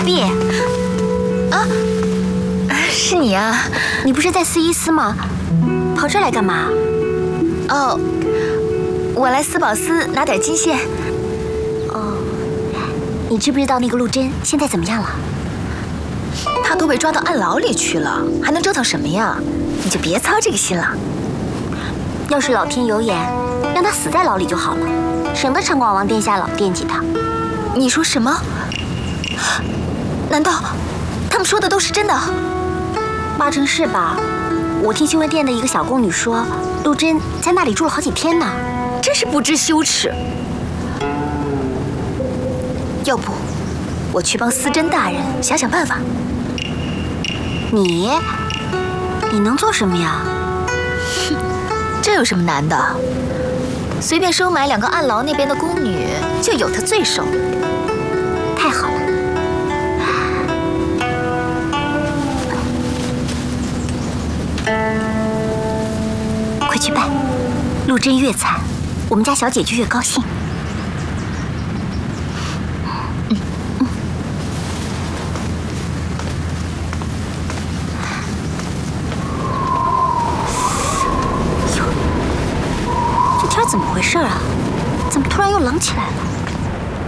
碧， 啊，是你啊？ 你不是在司医司吗？跑这儿来干嘛？ 哦，我来斯宝司拿点金线。 哦，你知不知道那个陆贞现在怎么样了？ 他都被抓到暗牢里去了，还能折腾什么呀？你就别操这个心了。 要是老天有眼，让他死在牢里就好了，省得长广王殿下老惦记他。 你说什么？难道他们说的都是真的？ 八成是吧？我听修文殿的一个小宫女说，陆贞在那里住了好几天呢。 真是不知羞耻！要不，我去帮司贞大人想想办法。 你能做什么呀？ 哼，这有什么难的？随便收买2个暗牢那边的宫女，就有他罪受。 太好了。快去办，陆贞越惨，我们家小姐就越高兴。这天怎么回事啊？怎么突然又冷起来了？